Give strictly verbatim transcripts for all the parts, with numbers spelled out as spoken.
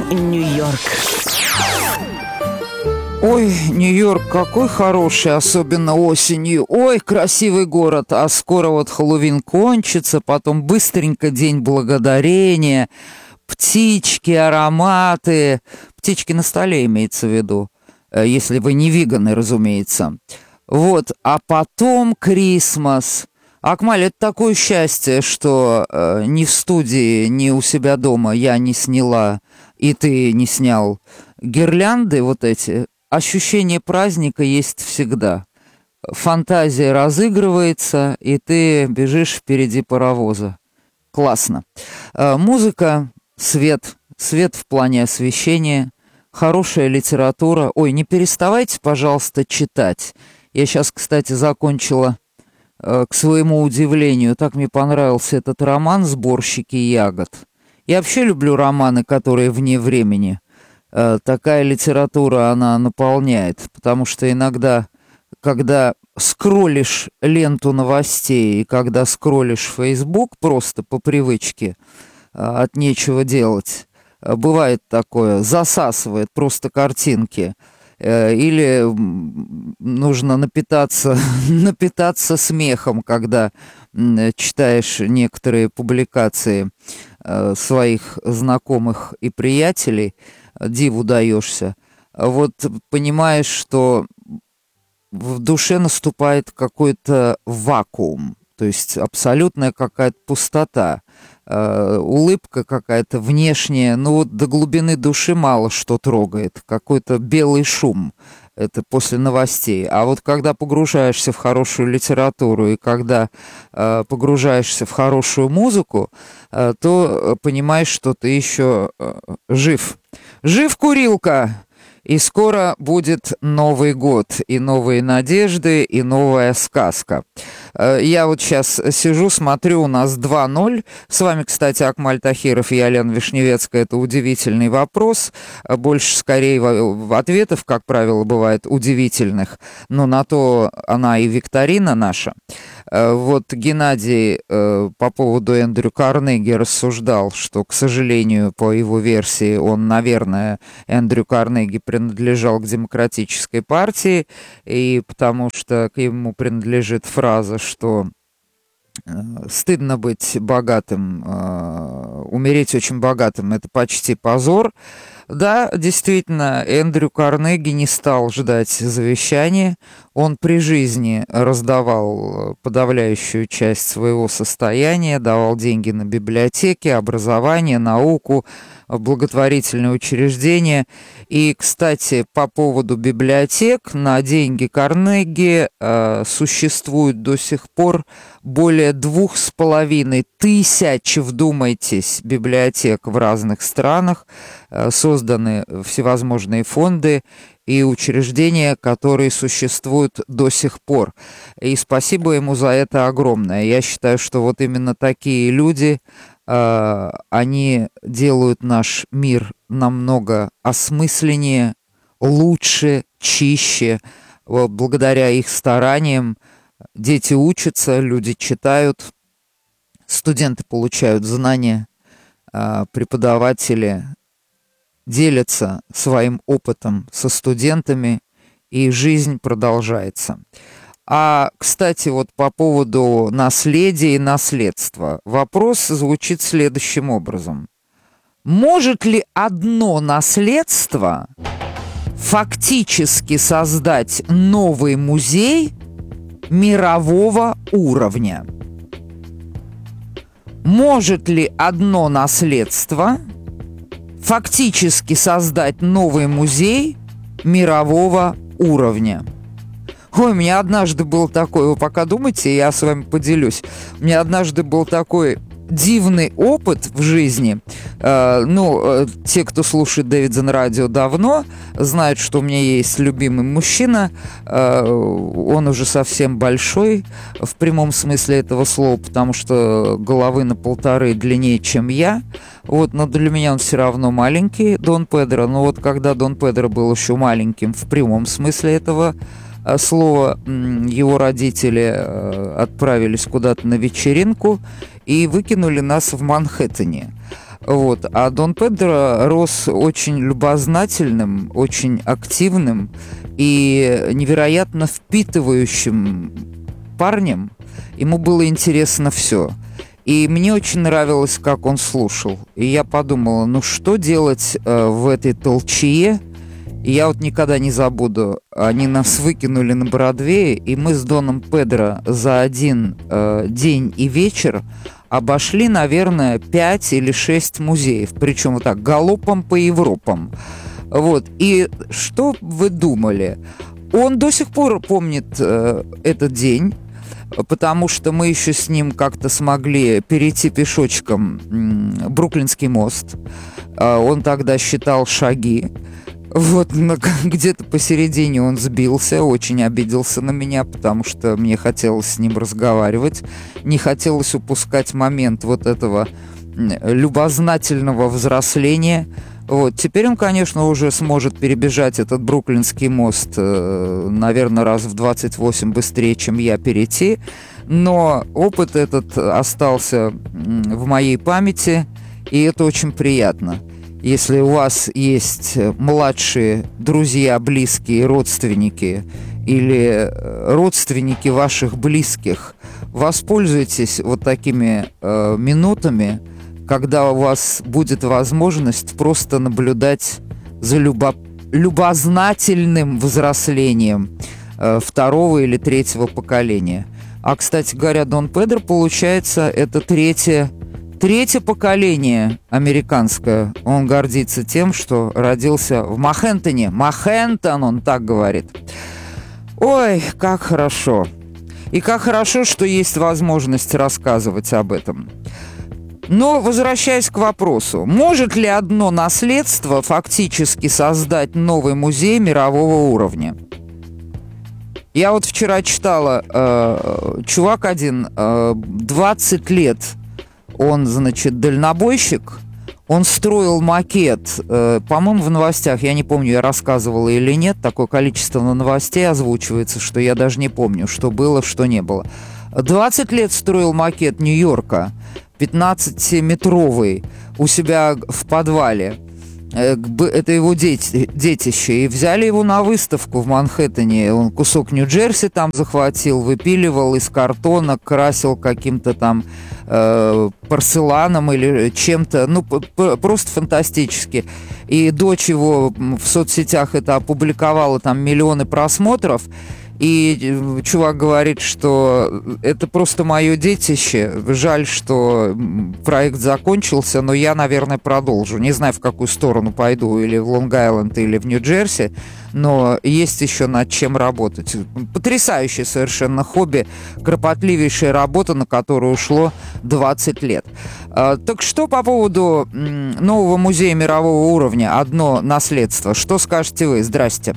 Нью-Йорк. Ой, Нью-Йорк какой хороший, особенно осенью. Ой, красивый город, а скоро вот Хэллоуин кончится, потом быстренько День Благодарения, птички, ароматы. Птички на столе имеется в виду, если вы не веганы, разумеется. Вот, а потом Крисмас. Акмаль, это такое счастье, что э, ни в студии, ни у себя дома я не сняла, и ты не снял гирлянды вот эти. Ощущение праздника есть всегда. Фантазия разыгрывается, и ты бежишь впереди паровоза. Классно. Э, музыка, свет, свет в плане освещения, хорошая литература. Ой, не переставайте, пожалуйста, читать. Я сейчас, кстати, закончила... К своему удивлению, так мне понравился этот роман «Сборщики ягод». Я вообще люблю романы, которые вне времени. Такая литература, она наполняет, потому что иногда, когда скроллишь ленту новостей и когда скроллишь Facebook просто по привычке, от нечего делать, бывает такое, засасывает просто картинки. Или нужно напитаться, напитаться смехом, когда читаешь некоторые публикации своих знакомых и приятелей, диву даешься. Вот понимаешь, что в душе наступает какой-то вакуум, то есть абсолютная какая-то пустота. Uh, улыбка какая-то внешняя, ну вот до глубины души мало что трогает, какой-то белый шум, это после новостей. А вот когда погружаешься в хорошую литературу и когда uh, погружаешься в хорошую музыку, uh, то понимаешь, что ты еще uh, жив. Жив, курилка! И скоро будет Новый год, и новые надежды, и новая сказка. Я вот сейчас сижу, смотрю, у нас два ноль. С вами, кстати, Акмаль Тахиров и я, Лена Вишневецкая. Это удивительный вопрос. Больше, скорее, ответов, как правило, бывает удивительных. Но на то она и викторина наша. Вот Геннадий по поводу Эндрю Карнеги рассуждал, что, к сожалению, по его версии, он, наверное, Эндрю Карнеги принадлежал к Демократической партии, и потому что к ему принадлежит фраза, что стыдно быть богатым, умереть очень богатым — это почти позор. Да, действительно, Эндрю Карнеги не стал ждать завещания. Он при жизни раздавал подавляющую часть своего состояния, давал деньги на библиотеки, образование, науку, благотворительные учреждения. И, кстати, по поводу библиотек, на деньги Карнеги э, существует до сих пор более двух с половиной тысяч, вдумайтесь, библиотек в разных странах, э, созданы всевозможные фонды и учреждения, которые существуют до сих пор. И спасибо ему за это огромное. Я считаю, что вот именно такие люди, э, они делают наш мир намного осмысленнее, лучше, чище. Вот, благодаря их стараниям дети учатся, люди читают, студенты получают знания, э, преподаватели делятся своим опытом со студентами, и жизнь продолжается. А, кстати, вот по поводу наследия и наследства. Вопрос звучит следующим образом. Может ли одно наследство фактически создать новый музей мирового уровня? Может ли одно наследство фактически создать новый музей мирового уровня? Ой, у меня однажды был такой, вы пока думайте, я с вами поделюсь. У меня однажды был такой дивный опыт в жизни. Э, ну, э, те, кто слушает Дэвидсон Радио давно, знают, что у меня есть любимый мужчина. Э, он уже совсем большой, в прямом смысле этого слова, потому что головы на полторы длиннее, чем я. Вот, но для меня он все равно маленький, Дон Педро. Но вот когда Дон Педро был еще маленьким, в прямом смысле этого слова, его родители отправились куда-то на вечеринку и выкинули нас в Манхэттене. Вот. А Дон Педро рос очень любознательным, очень активным и невероятно впитывающим парнем. Ему было интересно все. И мне очень нравилось, как он слушал. И я подумала, ну что делать э, в этой толчее? И я вот никогда не забуду. Они нас выкинули на Бродвее, и мы с Доном Педро за один э, день и вечер обошли, наверное, пять или шесть музеев. Причем вот так, галопом по Европам. Вот. И что вы думали? Он до сих пор помнит э, этот день, потому что мы еще с ним как-то смогли перейти пешочком м, Бруклинский мост. Э, он тогда считал шаги. Вот где-то посередине он сбился, очень обиделся на меня, потому что мне хотелось с ним разговаривать. Не хотелось упускать момент вот этого любознательного взросления. Вот. Теперь он, конечно, уже сможет перебежать этот Бруклинский мост, наверное, раз в двадцать восемь быстрее, чем я, перейти. Но опыт этот остался в моей памяти, и это очень приятно. Если у вас есть младшие друзья, близкие, родственники или родственники ваших близких, воспользуйтесь вот такими э, минутами, когда у вас будет возможность просто наблюдать за любо... любознательным взрослением э, второго или третьего поколения. А, кстати говоря, Дон Педро, получается, это третье Третье поколение американское. Он гордится тем, что родился в Манхэттене. Манхэттен, он так говорит. Ой, как хорошо. И как хорошо, что есть возможность рассказывать об этом. Но, возвращаясь к вопросу, может ли одно наследство фактически создать новый музей мирового уровня? Я вот вчера читала, э, чувак один, э, двадцать лет, он, значит, дальнобойщик, он строил макет, э, по-моему, в новостях, я не помню, я рассказывала или нет, такое количество новостей озвучивается, что я даже не помню, что было, что не было. двадцать лет строил макет Нью-Йорка, пятнадцатиметровый, у себя в подвале. Это его дети, детище. И взяли его на выставку в Манхэттене. Он кусок Нью-Джерси там захватил, выпиливал из картона, красил каким-то там э, порцеланом или чем-то. Ну, просто фантастически. И дочь его в соцсетях это опубликовала, там миллионы просмотров. И чувак говорит, что это просто мое детище. Жаль, что проект закончился, но я, наверное, продолжу. Не знаю, в какую сторону пойду, или в Лонг-Айленд, или в Нью-Джерси, но есть еще над чем работать. Потрясающее совершенно хобби, кропотливейшая работа, на которую ушло двадцать лет. Так что по поводу нового музея мирового уровня, одно наследство, что скажете вы? Здрасте.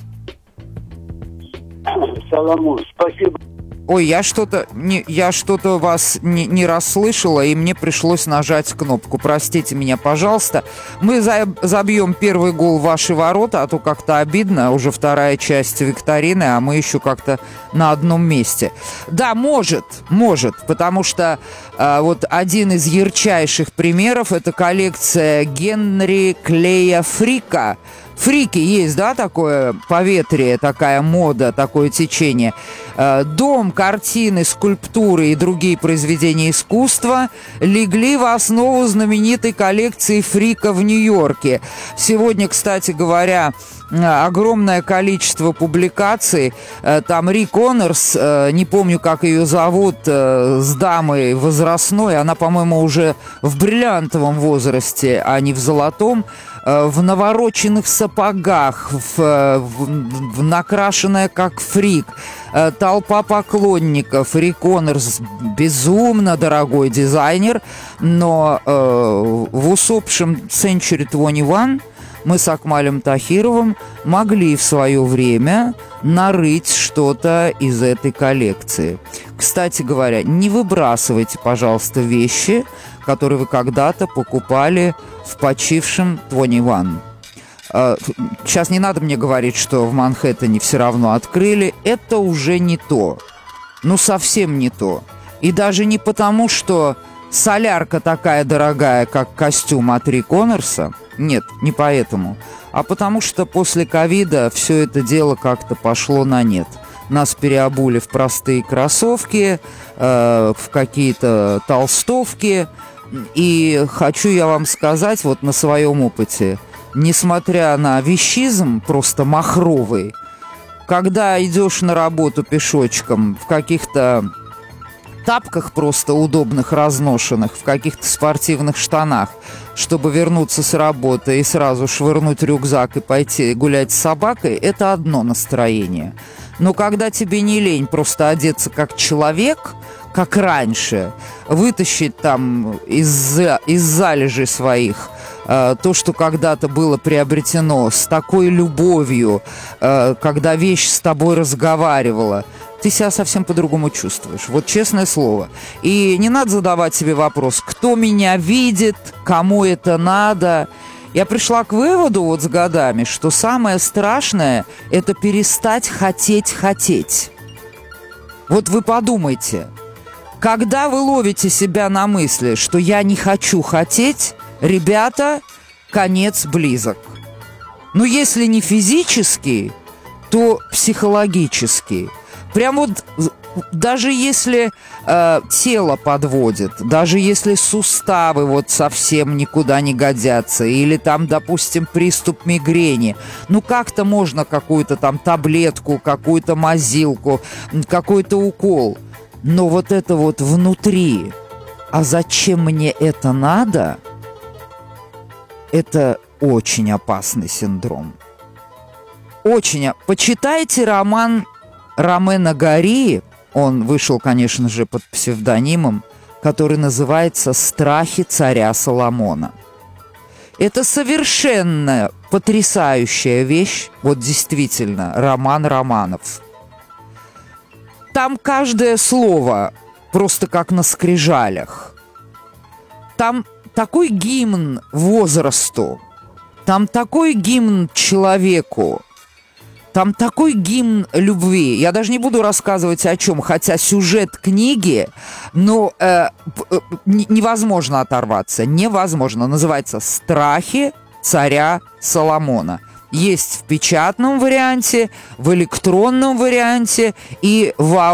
Соломон, спасибо. Ой, я что-то не, я что-то вас не, не расслышала, и мне пришлось нажать кнопку. Простите меня, пожалуйста. Мы за, забьем первый гол в ваши ворота, а то как-то обидно. Уже вторая часть викторины, а мы еще как-то на одном месте. Да, может, может, потому что э, вот один из ярчайших примеров — это коллекция Генри Клея Фрика. Фрики есть, да, такое поветрие, такая мода, такое течение. Дом, картины, скульптуры и другие произведения искусства легли в основу знаменитой коллекции Фрика в Нью-Йорке. Сегодня, кстати говоря, огромное количество публикаций. Там Ри Коннорс, не помню, как ее зовут, с дамой возрастной, она, по-моему, уже в бриллиантовом возрасте, а не в золотом, в навороченных сапогах, в, в, в накрашенная как фрик, толпа поклонников. Ри Коннорс безумно дорогой дизайнер, но э, в усопшем Century двадцать один мы с Акмалем Тахировым могли в свое время нарыть что-то из этой коллекции. Кстати говоря, не выбрасывайте, пожалуйста, вещи, которые вы когда-то покупали в почившем двадцать один. Сейчас не надо мне говорить, что в Манхэттене все равно открыли. Это уже не то. Ну, совсем не то. И даже не потому, что солярка такая дорогая, как костюм от Ри Коннорса? Нет, не поэтому. А потому что после ковида все это дело как-то пошло на нет. Нас переобули в простые кроссовки, э, в какие-то толстовки. И хочу я вам сказать, вот на своем опыте, несмотря на вещизм просто махровый, когда идешь на работу пешочком в каких-то тапках просто удобных, разношенных, в каких-то спортивных штанах, чтобы вернуться с работы и сразу швырнуть рюкзак и пойти гулять с собакой, это одно настроение. Но когда тебе не лень просто одеться как человек, как раньше, вытащить там из, из залежей своих э, то, что когда-то было приобретено с такой любовью, э, когда вещь с тобой разговаривала, ты себя совсем по-другому чувствуешь. Вот честное слово. И не надо задавать себе вопрос, кто меня видит, кому это надо. Я пришла к выводу вот с годами, что самое страшное – это перестать хотеть хотеть. Вот вы подумайте, когда вы ловите себя на мысли, что я не хочу хотеть, ребята, конец близок. Ну, если не физический, то психологический. Прям вот даже если э, тело подводит, даже если суставы вот совсем никуда не годятся, или там, допустим, приступ мигрени, ну как-то можно какую-то там таблетку, какую-то мазилку, какой-то укол. Но вот это вот внутри, а зачем мне это надо, это очень опасный синдром. Очень. Почитайте роман Ромена Гари, он вышел, конечно же, под псевдонимом, который называется «Страхи царя Соломона». Это совершенно потрясающая вещь, вот действительно, роман романов. Там каждое слово просто как на скрижалях. Там такой гимн возрасту, там такой гимн человеку, там такой гимн любви. Я даже не буду рассказывать о чем, хотя сюжет книги, но э, э, невозможно оторваться, невозможно. Называется «Страхи царя Соломона». Есть в печатном варианте, в электронном варианте и в